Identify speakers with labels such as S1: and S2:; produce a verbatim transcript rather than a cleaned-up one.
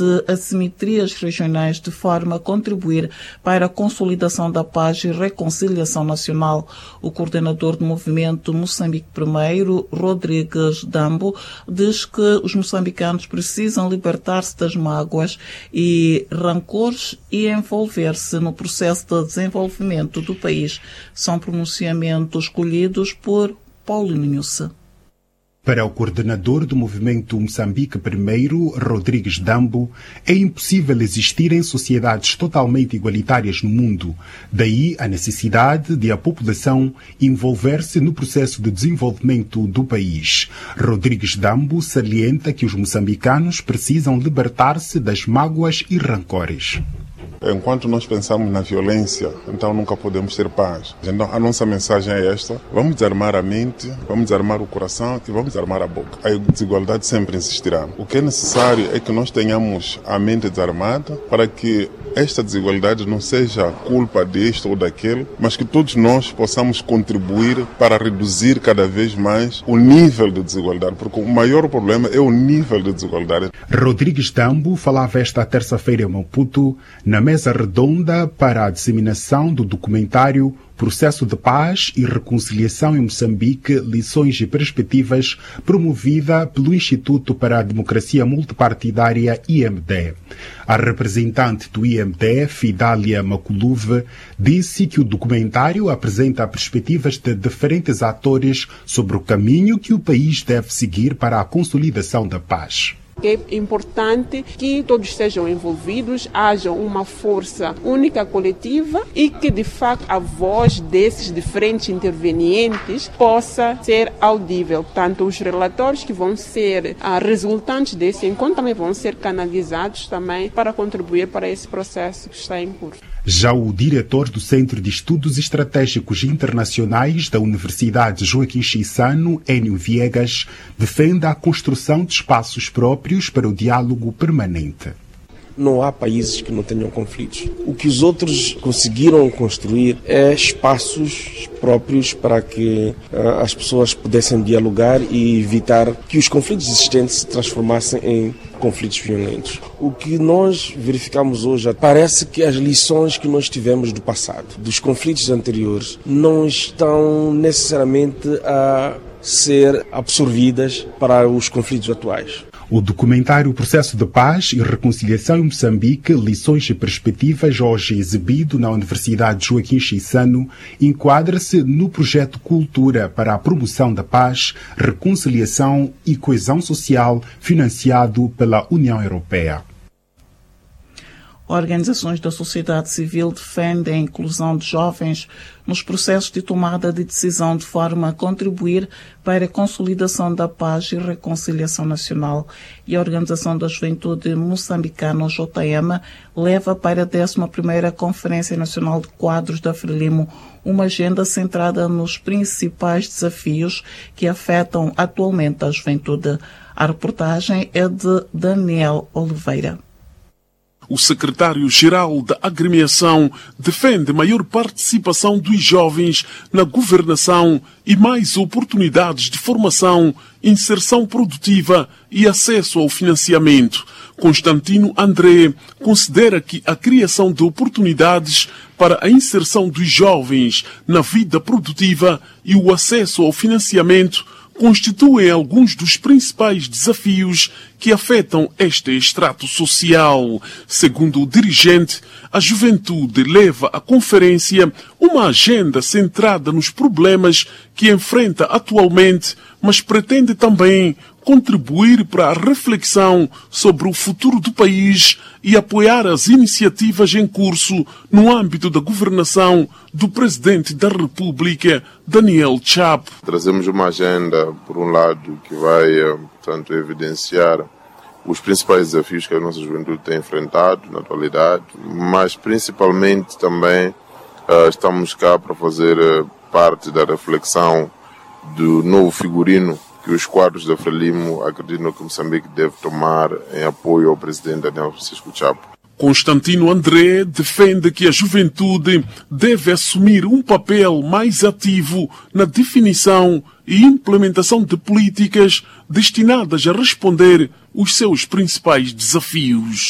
S1: de assimetrias regionais de forma a contribuir para a consolidação da paz e reconciliação nacional. O coordenador do movimento Moçambique Primeiro, Rodrigues Dambo, diz que os moçambicanos precisam libertar-se das mágoas e rancores e envolver-se no processo de desenvolvimento do país. São pronunciamentos escolhidos por Paulo Nunes.
S2: Para o coordenador do movimento Moçambique Primeiro, Rodrigues Dambo, é impossível existirem sociedades totalmente igualitárias no mundo. Daí a necessidade de a população envolver-se no processo de desenvolvimento do país. Rodrigues Dambo salienta que os moçambicanos precisam libertar-se das mágoas e rancores.
S3: Enquanto nós pensamos na violência, então nunca podemos ter paz. Então a nossa mensagem é esta: vamos desarmar a mente, vamos desarmar o coração e vamos desarmar a boca. A desigualdade sempre existirá. O que é necessário é que nós tenhamos a mente desarmada para que esta desigualdade não seja culpa deste ou daquele, mas que todos nós possamos contribuir para reduzir cada vez mais o nível de desigualdade, porque o maior problema é o nível de desigualdade.
S2: Rodrigues Dambo falava esta terça-feira em Maputo, na mesa redonda para a disseminação do documentário Processo de Paz e Reconciliação em Moçambique, Lições e Perspectivas, promovida pelo Instituto para a Democracia Multipartidária I M D. A representante do I M D, Fidália Maculuve, disse que o documentário apresenta perspectivas de diferentes atores sobre o caminho que o país deve seguir para a consolidação da paz.
S4: É importante que todos sejam envolvidos, haja uma força única coletiva e que, de facto, a voz desses diferentes intervenientes possa ser audível. Tanto os relatórios que vão ser ah, resultantes desse encontro também vão ser canalizados também para contribuir para esse processo que está em curso.
S2: Já o diretor do Centro de Estudos Estratégicos Internacionais da Universidade Joaquim Chissano, Enio Viegas, defende a construção de espaços próprios para o diálogo permanente.
S5: Não há países que não tenham conflitos. O que os outros conseguiram construir é espaços próprios para que uh, as pessoas pudessem dialogar e evitar que os conflitos existentes se transformassem em conflitos violentos. O que nós verificamos hoje, parece que as lições que nós tivemos do passado, dos conflitos anteriores, não estão necessariamente a ser absorvidas para os conflitos atuais.
S2: O documentário Processo de Paz e Reconciliação em Moçambique, Lições e Perspectivas, hoje exibido na Universidade Joaquim Chissano, enquadra-se no projeto Cultura para a Promoção da Paz, Reconciliação e Coesão Social, financiado pela União Europeia.
S1: Organizações da sociedade civil defendem a inclusão de jovens nos processos de tomada de decisão de forma a contribuir para a consolidação da paz e reconciliação nacional. E a Organização da Juventude Moçambicana, J M, leva para a décima primeira Conferência Nacional de Quadros da Frelimo uma agenda centrada nos principais desafios que afetam atualmente a juventude. A reportagem é de Daniel Oliveira.
S6: O secretário-geral da agremiação defende maior participação dos jovens na governação e mais oportunidades de formação, inserção produtiva e acesso ao financiamento. Constantino André considera que a criação de oportunidades para a inserção dos jovens na vida produtiva e o acesso ao financiamento constituem alguns dos principais desafios que afetam este extrato social. Segundo o dirigente, a juventude leva à conferência uma agenda centrada nos problemas que enfrenta atualmente, mas pretende também contribuir para a reflexão sobre o futuro do país e apoiar as iniciativas em curso no âmbito da governação do Presidente da República, Daniel Chapo.
S7: Trazemos uma agenda, por um lado, que vai, portanto, evidenciar os principais desafios que a nossa juventude tem enfrentado na atualidade, mas principalmente também uh, estamos cá para fazer uh, parte da reflexão do novo figurino que os quadros da Frelimo acreditam que Moçambique deve tomar em apoio ao presidente Daniel Francisco Chapo.
S6: Constantino André defende que a juventude deve assumir um papel mais ativo na definição e implementação de políticas destinadas a responder os seus principais desafios.